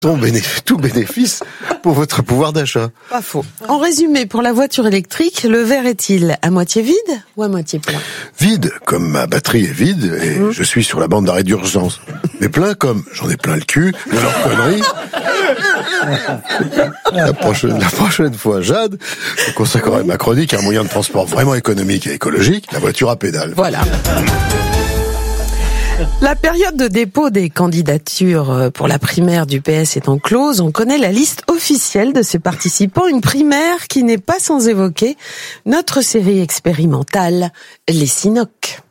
tout bénéfice pour votre pouvoir d'achat. Pas faux. En résumé, pour la voiture électrique, le verre est-il à moitié vide ou à moitié plein? Vide, comme ma batterie est vide et je suis sur la bande d'arrêt d'urgence. Mais plein comme j'en ai plein le cul de leurs conneries. La prochaine fois, Jade, je consacrerai ma chronique à un moyen de transport vraiment économique et écologique, la voiture à pédale. Voilà. La période de dépôt des candidatures pour la primaire du PS étant close, on connaît la liste officielle de ses participants, une primaire qui n'est pas sans évoquer notre série expérimentale, les Sinoc.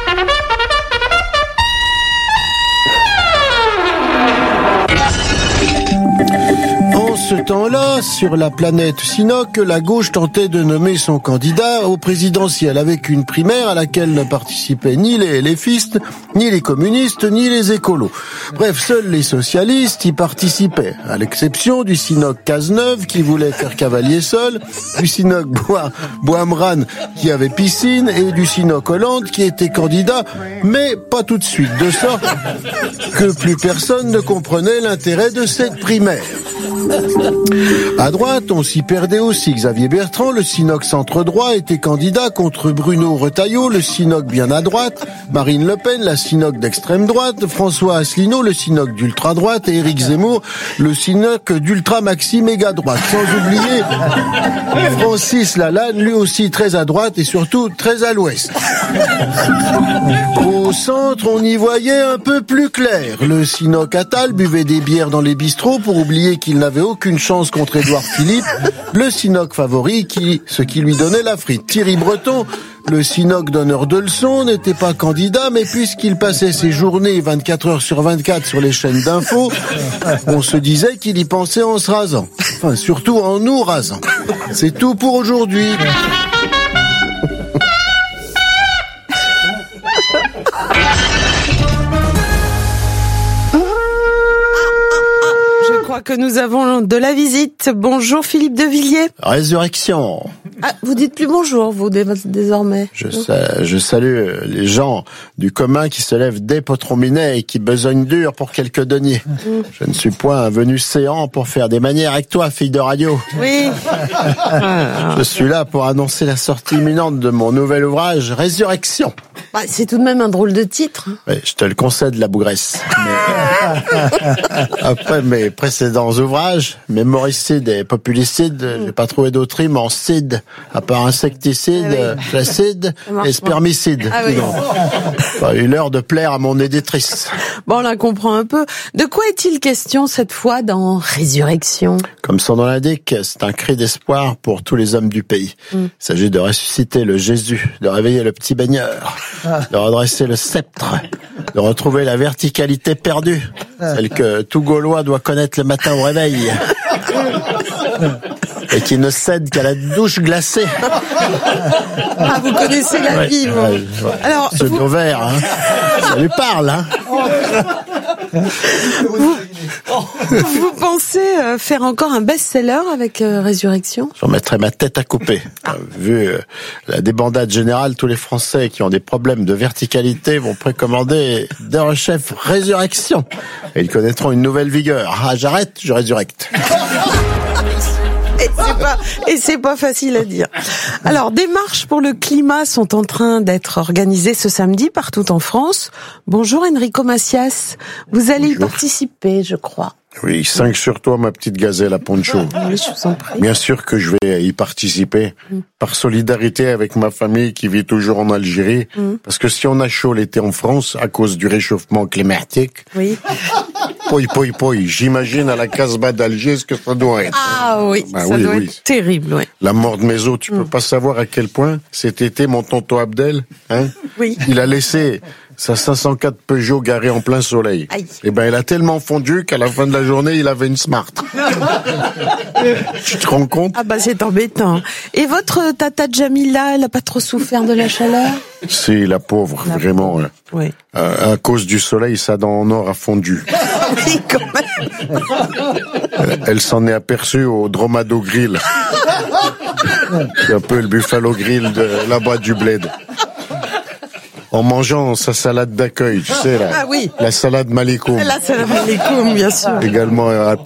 Ce temps-là, sur la planète Sinoc, la gauche tentait de nommer son candidat au présidentiel avec une primaire à laquelle ne participaient ni les LFistes, ni les communistes, ni les écolos. Bref, seuls les socialistes y participaient, à l'exception du Sinoc Cazeneuve qui voulait faire cavalier seul, du Sinoc Boismran qui avait piscine et du Sinoc Hollande qui était candidat, mais pas tout de suite, de sorte que plus personne ne comprenait l'intérêt de cette primaire. À droite, on s'y perdait aussi. Xavier Bertrand, le Sinoc centre-droit, était candidat contre Bruno Retailleau, le Sinoc bien à droite, Marine Le Pen, la Sinoc d'extrême droite, François Asselineau, le Sinoc d'ultra-droite, et Éric Zemmour, le Sinoc d'ultra-maxi méga droite. Sans oublier Francis Lalanne, lui aussi très à droite et surtout très à l'ouest. Au centre, on y voyait un peu plus clair. Le Sinoc Attal buvait des bières dans les bistrots pour oublier qu'il n'avait aucune chance contre Édouard Philippe, le Sinoc favori, ce qui lui donnait la frite. Thierry Breton, le Sinoc donneur de leçons, n'était pas candidat, mais puisqu'il passait ses journées 24 heures sur 24 sur les chaînes d'infos, on se disait qu'il y pensait en se rasant. Enfin, surtout en nous rasant. C'est tout pour aujourd'hui. Que nous avons de la visite. Bonjour Philippe de Villiers. Résurrection. Ah, vous dites plus bonjour, vous, désormais. Je salue les gens du commun qui se lèvent dès Potrominet et qui besognent dur pour quelques deniers. Je ne suis point venu séant pour faire des manières avec toi, fille de radio. Oui. Je suis là pour annoncer la sortie imminente de mon nouvel ouvrage, Résurrection. Bah, c'est tout de même un drôle de titre. Oui, je te le concède, la bougresse. Après mes précédents ouvrages, mémoricides et populicides, j'ai pas trouvé d'autre rime en cide, à part insecticide, placide et spermicide. Ah oui. Pas eu l'heure de plaire à mon éditrice. Bon, on la comprend un peu. De quoi est-il question cette fois dans Résurrection? Comme son nom l'indique, c'est un cri d'espoir pour tous les hommes du pays. Il s'agit de ressusciter le Jésus, de réveiller le petit baigneur, de redresser le sceptre, de retrouver la verticalité perdue, celle que tout Gaulois doit connaître le matin au réveil, et qui ne cède qu'à la douche glacée. Ah, vous connaissez la vie, vous. Alors, ce Dauvert, hein, ça lui parle, hein. Vous pensez faire encore un best-seller avec Résurrection? J'en mettrai ma tête à couper. Vu la débandade générale, tous les Français qui ont des problèmes de verticalité vont précommander d'un chef Résurrection. Et ils connaîtront une nouvelle vigueur. Ah, j'arrête, je résurrecte. Et c'est pas facile à dire. Alors, des marches pour le climat sont en train d'être organisées ce samedi partout en France. Bonjour Enrico Macias. Vous allez y participer, je crois. Oui, 5 sur toi, ma petite gazelle à poncho. Oui, je vous en prie. Bien sûr que je vais y participer, par solidarité avec ma famille qui vit toujours en Algérie, parce que si on a chaud l'été en France, à cause du réchauffement climatique, poi, j'imagine à la Casbah d'Alger ce que ça doit être. Ah oui, ça doit être terrible, oui. La mort de mes os, tu peux pas savoir à quel point, cet été, mon tonton Abdel, il a laissé sa 504 Peugeot garée en plein soleil. Aïe. Eh ben, elle a tellement fondu qu'à la fin de la journée, il avait une Smart. Tu te rends compte? Ah bah, c'est embêtant. Et votre tata Jamila, elle a pas trop souffert de la chaleur? Si, la pauvre, vraiment. Oui. À cause du soleil, sa dent en or a fondu. Oui, quand même. Elle s'en est aperçue au Dromado Grill. C'est un peu le Buffalo Grill de là-bas du Bled. en mangeant sa salade d'accueil, tu sais, Ah oui. la salade Malikoum. La salade Malikoum, bien sûr. Également